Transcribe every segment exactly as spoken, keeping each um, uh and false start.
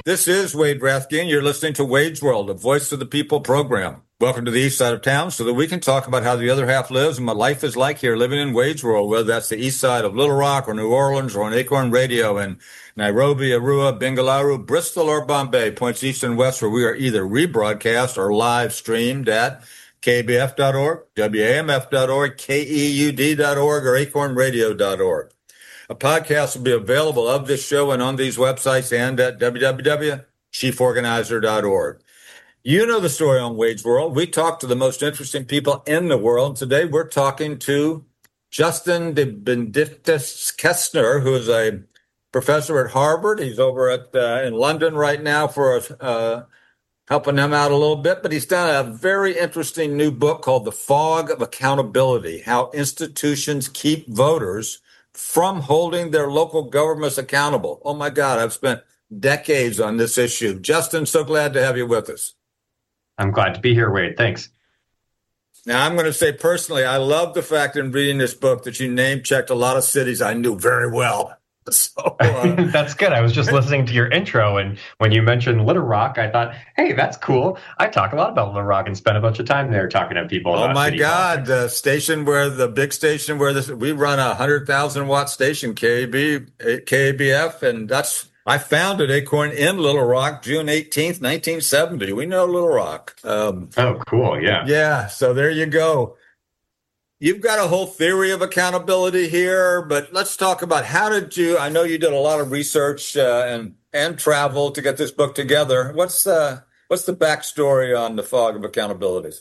This is Wade Rathke. You're listening to Wade's World, a Voice of the People program. Welcome to the east side of town so that we can talk about how the other half lives and what life is like here living in Wade's World, whether that's the east side of Little Rock or New Orleans or on Acorn Radio in Nairobi, Arua, Bengaluru, Bristol, or Bombay, points east and west, where we are either rebroadcast or live streamed at K B F dot org, W A M F dot org, K E U D dot org, or acorn radio dot org. A podcast will be available of this show and on these websites and at w w w dot chief organizer dot org. You know the story on Wade's World. We talk to the most interesting people in the world. Today we're talking to Justin de Benedictis Kestner, who is a professor at Harvard. He's over at uh, in London right now for uh, helping him out a little bit, but he's done a very interesting new book called The Fog of Accountability: How Institutions Keep Voters from Holding Their Local Governments Accountable. Oh my God, I've spent decades on this issue. Justin, so glad to have you with us. I'm glad to be here, Wade. Thanks. Now, I'm going to say personally, I love the fact in reading this book that you name-checked a lot of cities I knew very well. So, uh, that's good. I was just listening to your intro, and when you mentioned Little Rock, I thought, hey, that's cool. I talk a lot about Little Rock and spent a bunch of time there talking to people. Oh about my city God, politics. the station where the big station where this we run a hundred thousand watt station, K A B, K A B F, and that's I founded Acorn in Little Rock, June eighteenth, nineteen seventy. We know Little Rock. Um, oh, cool. Yeah. Yeah. So there you go. You've got a whole theory of accountability here, but let's talk about how did you, I know you did a lot of research uh, and, and travel to get this book together. What's, uh, what's the backstory on the Fog of Accountability?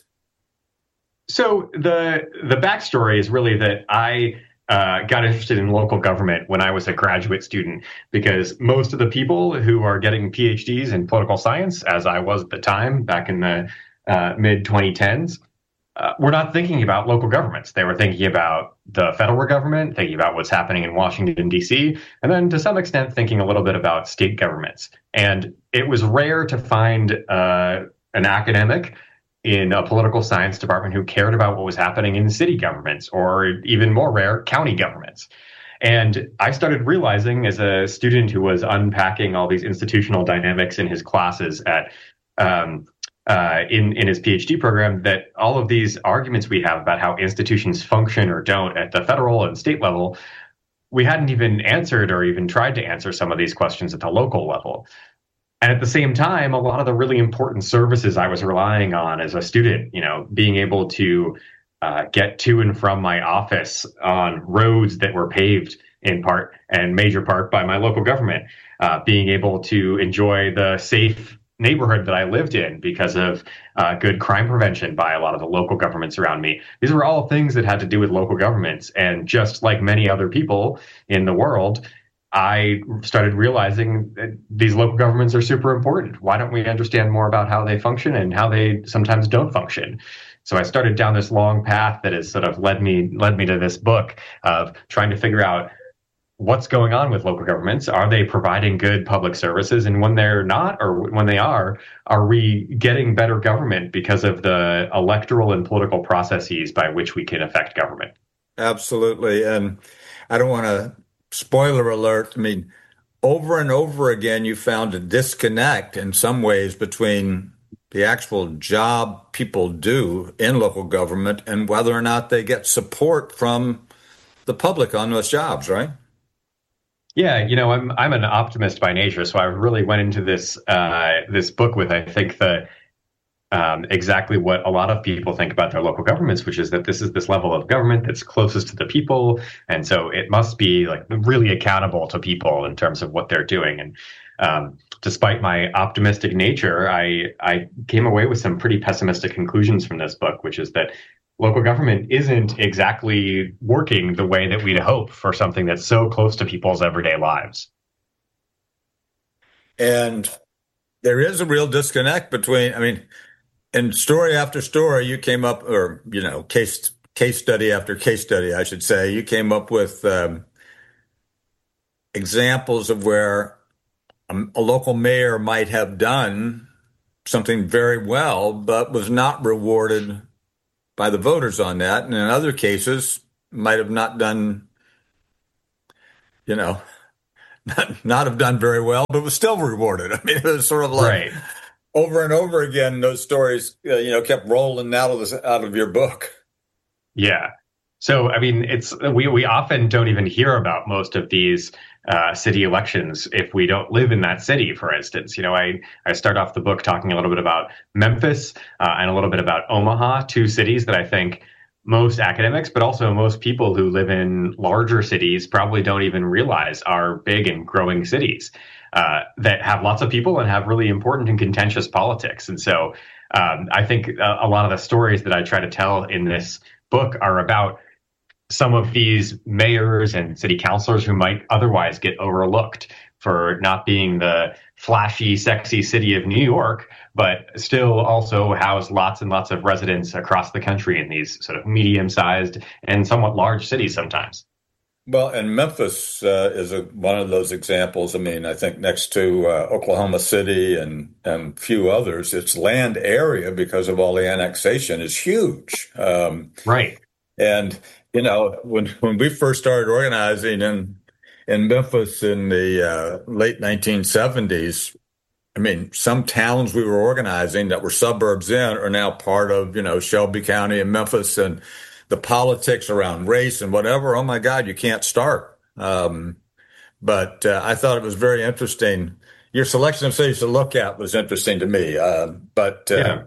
So the, the backstory is really that I uh, got interested in local government when I was a graduate student, because most of the people who are getting P H Ds in political science, as I was at the time back in the uh, mid twenty tens, Uh, we're not thinking about local governments. They were thinking about the federal government, thinking about what's happening in Washington, D C, and then to some extent thinking a little bit about state governments. And it was rare to find uh, an academic in a political science department who cared about what was happening in city governments, or even more rare, county governments. And I started realizing as a student who was unpacking all these institutional dynamics in his classes at um, Uh, in, in his P H D program, that all of these arguments we have about how institutions function or don't at the federal and state level, we hadn't even answered or even tried to answer some of these questions at the local level. And at the same time, a lot of the really important services I was relying on as a student, you know, being able to uh, get to and from my office on roads that were paved in part and major part by my local government, uh, being able to enjoy the safe neighborhood that I lived in because of uh, good crime prevention by a lot of the local governments around me. These were all things that had to do with local governments. And just like many other people in the world, I started realizing that these local governments are super important. Why don't we understand more about how they function and how they sometimes don't function? So I started down this long path that has sort of led me led me to this book of trying to figure out what's going on with local governments. Are they providing good public services? And when they're not, or when they are, are we getting better government because of the electoral and political processes by which we can affect government? Absolutely. And I don't want to spoiler alert. I mean, over and over again, you found a disconnect in some ways between the actual job people do in local government and whether or not they get support from the public on those jobs, right? Yeah, you know, I'm I'm an optimist by nature, so I really went into this uh, this book with, I think, the um, exactly what a lot of people think about their local governments, which is that this is this level of government that's closest to the people, and so it must be like really accountable to people in terms of what they're doing. And um, despite my optimistic nature, I I came away with some pretty pessimistic conclusions from this book, which is that local government isn't exactly working the way that we'd hope for something that's so close to people's everyday lives. And there is a real disconnect between, I mean, in story after story, you came up, or, you know, case case study after case study, I should say, you came up with um, examples of where a, a local mayor might have done something very well, but was not rewarded by the voters on that. And in other cases, might have not done, you know, not have done very well, but was still rewarded. I mean, it was sort of like Right. over and over again, those stories, uh, you know, kept rolling out of this, out of your book. Yeah. So, I mean, it's we we often don't even hear about most of these uh, city elections if we don't live in that city. For instance, you know, I I start off the book talking a little bit about Memphis uh, and a little bit about Omaha, two cities that I think most academics, but also most people who live in larger cities probably don't even realize are big and growing cities uh, that have lots of people and have really important and contentious politics. And so um, I think a, a lot of the stories that I try to tell in this book are about some of these mayors and city councilors who might otherwise get overlooked for not being the flashy, sexy city of New York, but still also house lots and lots of residents across the country in these sort of medium-sized and somewhat large cities sometimes. Well, and Memphis uh, is a, one of those examples. I mean, I think next to uh, Oklahoma City and and few others, its land area, because of all the annexation, is huge. Um, Right. And, you know, when when we first started organizing in in Memphis in the uh, late nineteen seventies, I mean, some towns we were organizing that were suburbs in are now part of, you know, Shelby County and Memphis, and the politics around race and whatever. Oh my God, you can't start. Um, but uh, I thought it was very interesting. Your selection of cities to look at was interesting to me. Uh, but uh, Yeah.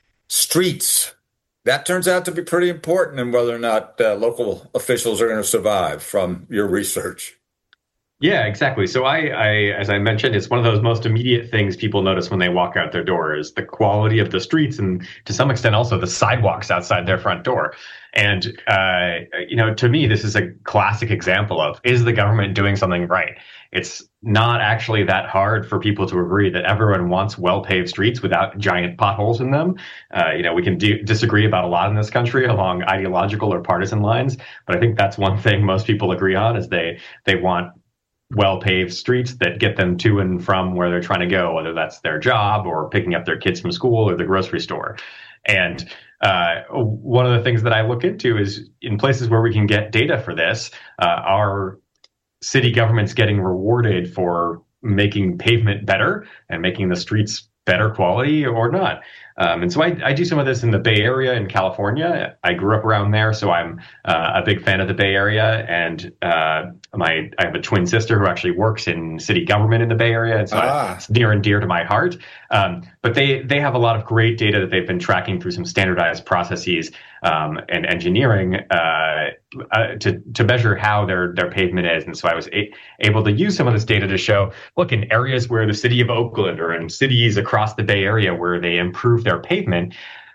streets. That turns out to be pretty important in whether or not uh, local officials are going to survive from your research. Yeah, exactly. So I, I, as I mentioned, it's one of those most immediate things people notice when they walk out their door is the quality of the streets and to some extent also the sidewalks outside their front door. And, uh, you know, to me, this is a classic example of, is the government doing something right? It's not actually that hard for people to agree that everyone wants well-paved streets without giant potholes in them. Uh, you know, we can do, disagree about a lot in this country along ideological or partisan lines, but I think that's one thing most people agree on is they they want well-paved streets that get them to and from where they're trying to go, whether that's their job or picking up their kids from school or the grocery store. And uh, one of the things that I look into is in places where we can get data for this, uh, are city governments getting rewarded for making pavement better and making the streets better quality or not? Um, and so I, I do some of this in the Bay Area in California. I grew up around there, so I'm uh, a big fan of the Bay Area. And uh, my I have a twin sister who actually works in city government in the Bay Area, and so Ah. it's near and dear to my heart. Um, but they they have a lot of great data that they've been tracking through some standardized processes um, and engineering uh, uh, to to measure how their their pavement is. And so I was a- able to use some of this data to show, look, in areas where the city of Oakland or in cities across the Bay Area where they improve their pavement,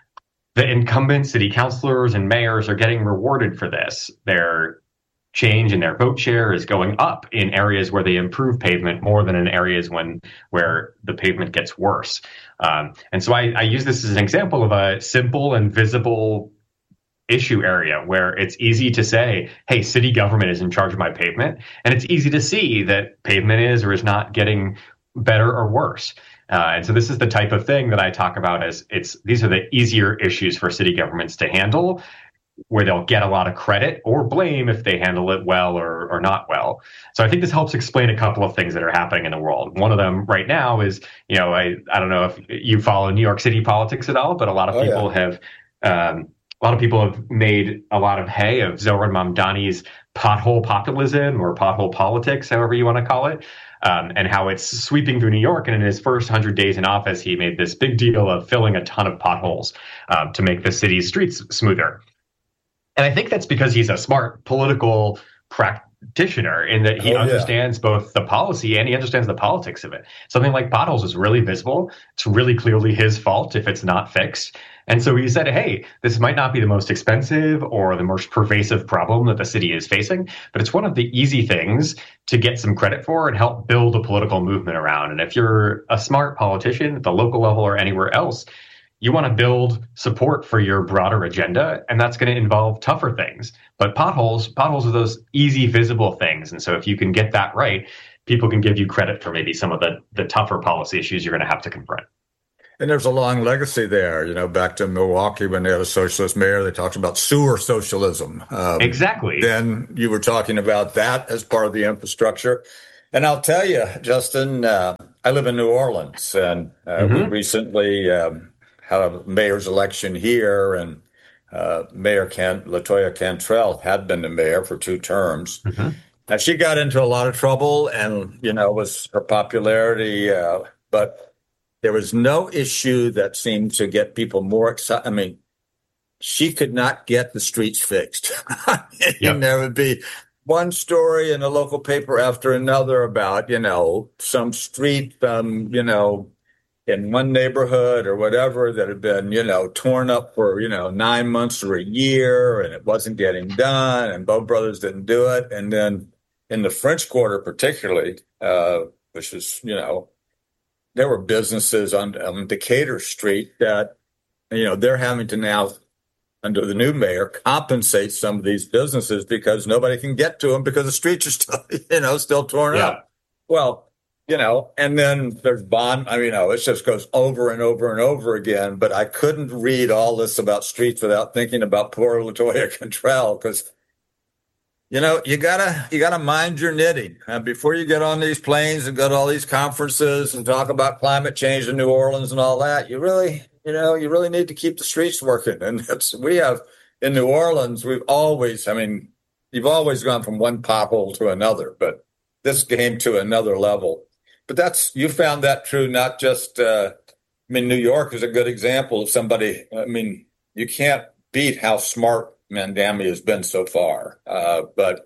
the incumbent city councilors and mayors are getting rewarded for this. Their change in their vote share is going up in areas where they improve pavement more than in areas when where the pavement gets worse. Um, and so I, I use this as an example of a simple and visible issue area where it's easy to say, hey, city government is in charge of my pavement. And it's easy to see that pavement is or is not getting better or worse. Uh, and so this is the type of thing that I talk about as it's these are the easier issues for city governments to handle, where they'll get a lot of credit or blame if they handle it well or, or not well. So I think this helps explain a couple of things that are happening in the world. One of them right now is, you know, I, I don't know if you follow New York City politics at all, but a lot of Oh, people yeah. have um, a lot of people have made a lot of hay of Zohran Mamdani's pothole populism or pothole politics, however you want to call it. Um, and how it's sweeping through New York. And in his first one hundred days in office, he made this big deal of filling a ton of potholes um, to make the city's streets smoother. And I think that's because he's a smart political practitioner in that he Oh, yeah. understands both the policy and he understands the politics of it. Something like potholes is really visible. It's really clearly his fault if it's not fixed. And so he said, hey, this might not be the most expensive or the most pervasive problem that the city is facing, but it's one of the easy things to get some credit for and help build a political movement around. And if you're a smart politician at the local level or anywhere else, you want to build support for your broader agenda, and that's going to involve tougher things. But potholes, potholes are those easy, visible things. And so if you can get that right, people can give you credit for maybe some of the, the tougher policy issues you're going to have to confront. And there's a long legacy there, you know, back to Milwaukee when they had a socialist mayor, they talked about sewer socialism. Um, Exactly. Then you were talking about that as part of the infrastructure. And I'll tell you, Justin, uh, I live in New Orleans, and uh, we Hmm. recently um, had a mayor's election here, and uh, Mayor Can- Latoya Cantrell had been the mayor for two terms. Hmm. Now she got into a lot of trouble, and you know, was her popularity, uh, but there was no issue that seemed to get people more excited. I mean, she could not get the streets fixed. And Yep. there would be one story in a local paper after another about, you know, some street, um, you know, in one neighborhood or whatever that had been, you know, torn up for, you know, nine months or a year and it wasn't getting done and Bow Brothers didn't do it. And then in the French Quarter, particularly, uh, which is, you know, there were businesses on, on Decatur Street that, you know, they're having to now under the new mayor, compensate some of these businesses because nobody can get to them because the streets are still, you know, still torn Yeah. up. Well, you know, and then there's bond. I mean, you know, it just goes over and over and over again. But I couldn't read all this about streets without thinking about poor Latoya Cantrell because, you know, you gotta you gotta mind your knitting uh, before you get on these planes and go to all these conferences and talk about climate change in New Orleans and all that. You really, you know, you really need to keep the streets working. And that's we have in New Orleans. We've always, I mean, you've always gone from one pothole to another, but this came to another level. But that's you found that true, not just. Uh, I mean, New York is a good example of somebody. I mean, you can't beat how smart Mandami has been so far. Uh, but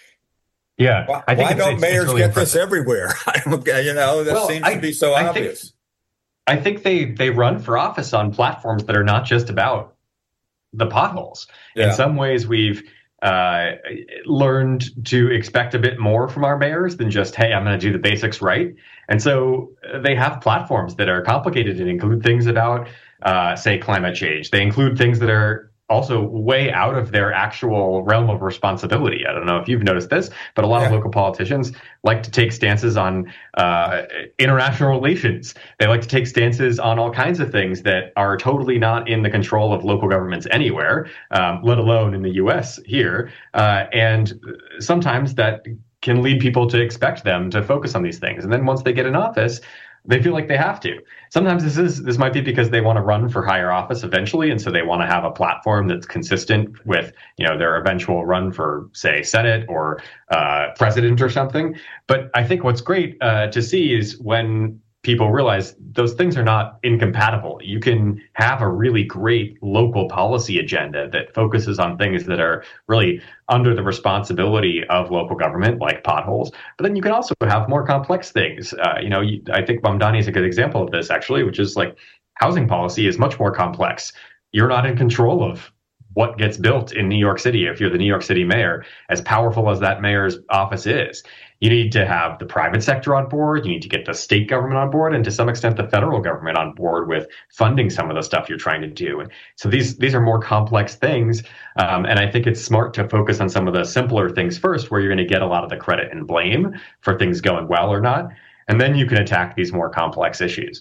Yeah. why, I think why it's, don't it's, it's mayors really get this impressive. everywhere? I don't, you know, that Well, seems to I, be so I think, obvious. I think they, they run for office on platforms that are not just about the potholes. In Yeah. some ways, we've uh, learned to expect a bit more from our mayors than just, hey, I'm going to do the basics right. And so uh, they have platforms that are complicated and include things about, uh, say, climate change. They include things that are also way out of their actual realm of responsibility. I don't know if you've noticed this, but a lot of Yeah. local politicians like to take stances on uh, international relations. They like to take stances on all kinds of things that are totally not in the control of local governments anywhere, um, let alone in the U S here. Uh, and sometimes that can lead people to expect them to focus on these things. And then once they get in office, they feel like they have to. Sometimes this is this might be because they want to run for higher office eventually, and so they want to have a platform that's consistent with, you know, their eventual run for, say, Senate or uh, president or something. But I think what's great uh, to see is when people realize those things are not incompatible. You can have a really great local policy agenda that focuses on things that are really under the responsibility of local government, like potholes. But then you can also have more complex things. Uh, you know, you, I think Mamdani is a good example of this, actually, which is like housing policy is much more complex. You're not in control of what gets built in New York City if you're the New York City mayor, as powerful as that mayor's office is. You need to have the private sector on board. You need to get the state government on board, and to some extent, the federal government on board with funding some of the stuff you're trying to do. And so these these are more complex things, um, and I think it's smart to focus on some of the simpler things first, where you're going to get a lot of the credit and blame for things going well or not, and then you can attack these more complex issues.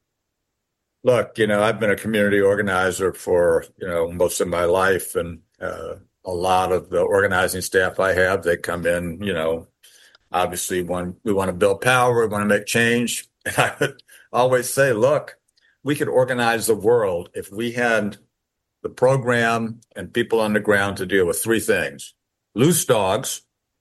Look, you know, I've been a community organizer for, you know, most of my life, and uh, a lot of the organizing staff I have, they come in, you know, obviously when we want to build power, we want to make change. And I would always say, look, we could organize the world if we had the program and people on the ground to deal with three things: loose dogs,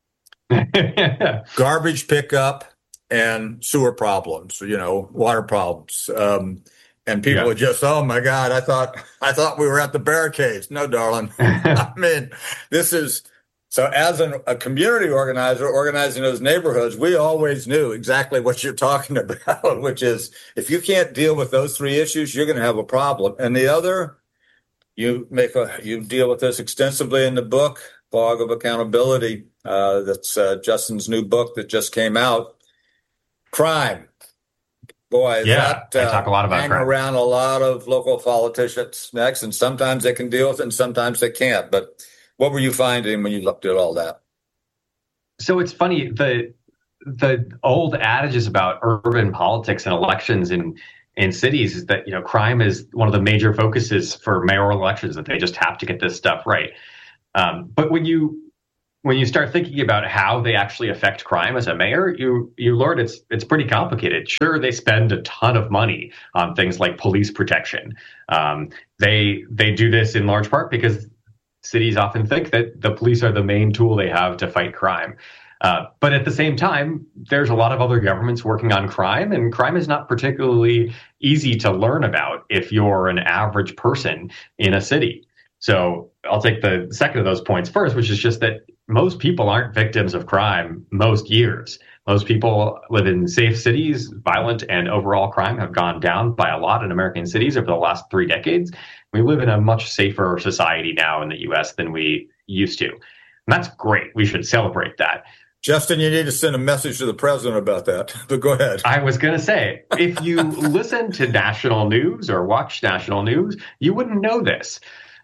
garbage pickup, and sewer problems, you know, water problems. Um, and people Yeah. would just, oh my God, I thought I thought we were at the barricades. No, darling. I mean, this is so as an, a community organizer organizing those neighborhoods, we always knew exactly what you're talking about, which is if you can't deal with those three issues, you're going to have a problem. And the other, you make a you deal with this extensively in the book, Fog of Accountability. Uh, that's uh, Justin's new book that just came out. Crime. Boy, Yeah, that I uh, talk a lot about hang crime. around a lot of local politicians next, and sometimes they can deal with it, and sometimes they can't. But what were you finding when you looked at all that? So it's funny, the the old adages about urban politics and elections in in cities is that, you know, crime is one of the major focuses for mayoral elections, that they just have to get this stuff right. Um, but when you when you start thinking about how they actually affect crime as a mayor, you you learn it's it's pretty complicated. Sure, they spend a ton of money on things like police protection. Um, they they do this in large part because cities often think that the police are the main tool they have to fight crime. Uh, but at the same time, there's a lot of other governments working on crime, and crime is not particularly easy to learn about if you're an average person in a city. So I'll take the second of those points first, which is just that most people aren't victims of crime most years. Most people live in safe cities. Violent and overall crime have gone down by a lot in American cities over the last three decades. We live in a much safer society now in the U S than we used to. And that's great. We should celebrate that. Justin, you need to send a message to the president about that, but go ahead. I was going to say, if you listen to national news or watch national news, you wouldn't know this.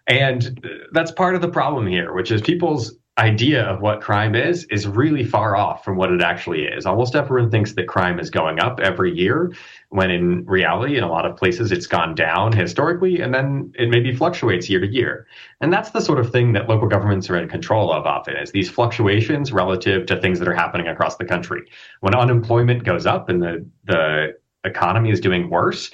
And that's part of the problem here, which is people's idea of what crime is, is really far off from what it actually is. Almost everyone thinks that crime is going up every year, when in reality, in a lot of places, it's gone down historically, and then it maybe fluctuates year to year. And that's the sort of thing that local governments are in control of often, is these fluctuations relative to things that are happening across the country. When unemployment goes up and the, the economy is doing worse,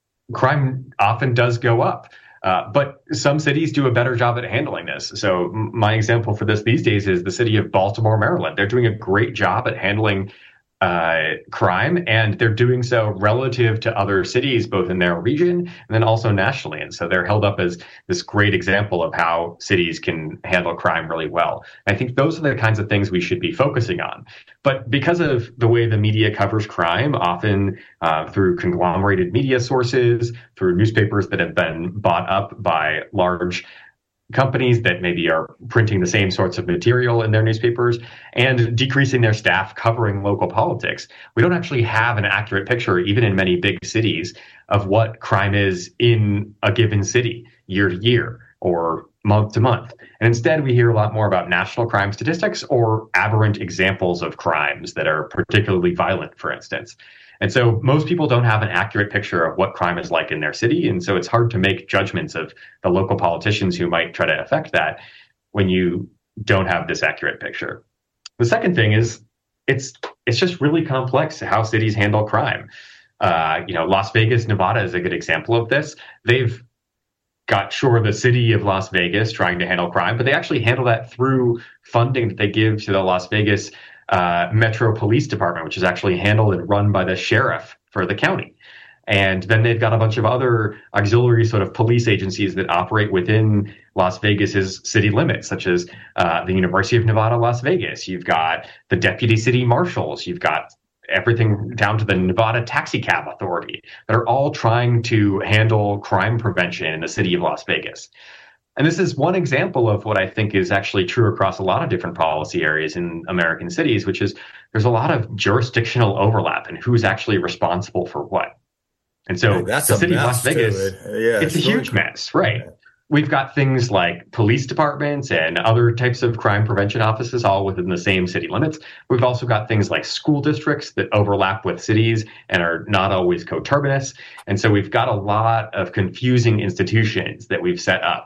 crime often does go up. Uh, but some cities do a better job at handling this. So my example for this these days is the city of Baltimore, Maryland. They're doing a great job at handling uh, crime, and they're doing so relative to other cities, both in their region and then also nationally. And so they're held up as this great example of how cities can handle crime really well. I think those are the kinds of things we should be focusing on. But because of the way the media covers crime, often uh, through conglomerated media sources, through newspapers that have been bought up by large companies that maybe are printing the same sorts of material in their newspapers, and decreasing their staff covering local politics, we don't actually have an accurate picture, even in many big cities, of what crime is in a given city year to year or month to month. And instead, we hear a lot more about national crime statistics or aberrant examples of crimes that are particularly violent, for instance. And so most people don't have an accurate picture of what crime is like in their city. And so it's hard to make judgments of the local politicians who might try to affect that when you don't have this accurate picture. The second thing is it's it's just really complex how cities handle crime. Uh, you know, Las Vegas, Nevada is a good example of this. They've got, sure, the city of Las Vegas trying to handle crime, but they actually handle that through funding that they give to the Las Vegas Uh, Metro Police Department, which is actually handled and run by the sheriff for the county. And then they've got a bunch of other auxiliary sort of police agencies that operate within Las Vegas's city limits, such as uh, the University of Nevada, Las Vegas. You've got the deputy city marshals. You've got everything down to the Nevada Taxi Cab Authority that are all trying to handle crime prevention in the city of Las Vegas. And this is one example of what I think is actually true across a lot of different policy areas in American cities, which is there's a lot of jurisdictional overlap in who's actually responsible for what. And so hey, that's the city of Las Vegas, it. yeah, it's, it's a huge really mess, right? Yeah. We've got things like police departments and other types of crime prevention offices all within the same city limits. We've also got things like school districts that overlap with cities and are not always coterminous. And so we've got a lot of confusing institutions that we've set up.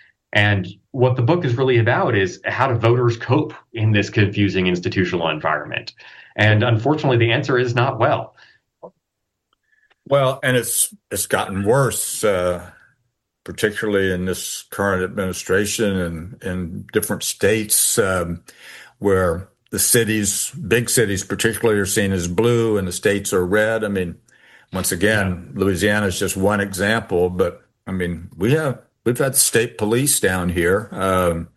And what the book is really about is how do voters cope in this confusing institutional environment? And unfortunately, the answer is not well. Well, and it's it's gotten worse, uh, particularly in this current administration and in different states um, where the cities, big cities particularly, are seen as blue and the states are red. I mean, once again, Louisiana is just one example, but I mean, we have We've had state police down here um,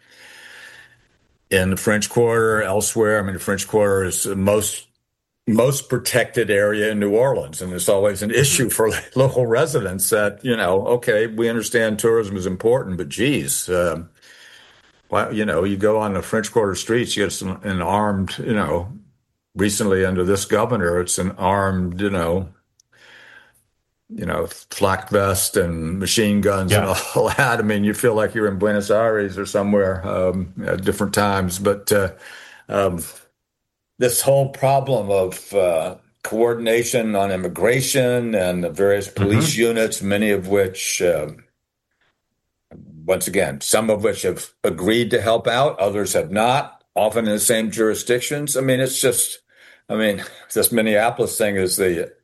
in the French Quarter, elsewhere. I mean, the French Quarter is the most most protected area in New Orleans, and it's always an issue for local residents that, you know, okay, we understand tourism is important, but geez, um, well, you know, you go on the French Quarter streets, you get some, an armed, you know, recently under this governor, it's an armed, you know, you know, flak vest and machine guns yeah. and all that. I mean, you feel like you're in Buenos Aires or somewhere um, at different times. But uh, um, this whole problem of uh, coordination on immigration and the various police mm-hmm. units, many of which, uh, once again, some of which have agreed to help out, others have not. often in the same jurisdictions. I mean, it's just, I mean, this Minneapolis thing is the